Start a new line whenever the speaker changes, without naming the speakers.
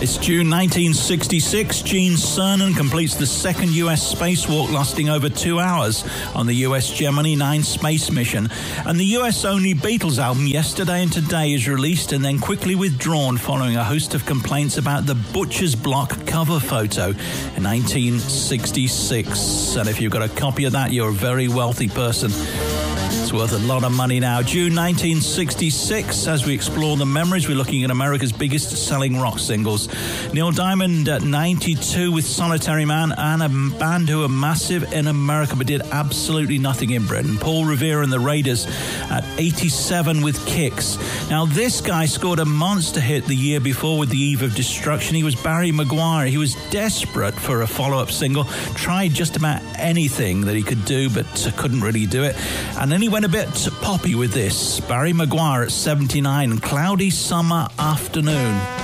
It's June 1966. Gene Cernan completes the second U.S. spacewalk lasting over 2 hours on the U.S. Gemini 9 space mission. And the U.S.-only Beatles album, Yesterday and Today, is released and then quickly withdrawn following a host of complaints about the Butcher's Block cover photo in 1966. And if you've got a copy of that, you're a very wealthy person. It's worth a lot of money now. June 1966, as we explore the memories, we're looking at America's biggest selling rock singles. Neil Diamond at 92 with Solitary Man, and a band who are massive in America but did absolutely nothing in Britain. Paul Revere and the Raiders at 87 with Kicks. Now, this guy scored a monster hit the year before with The Eve of Destruction. He was Barry Maguire. He was desperate for a follow-up single, tried just about anything that he could do, but couldn't really do it. And then he went a bit poppy with this. Barry Maguire at 79, Cloudy Summer Afternoon.